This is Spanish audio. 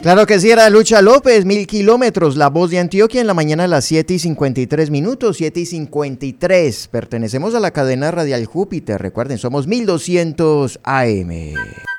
Claro que sí, era Lucha López, 1000 kilómetros, la voz de Antioquia en la mañana a las 7:53, 7:53. Pertenecemos a la cadena radial Júpiter, recuerden, somos 1200 AM.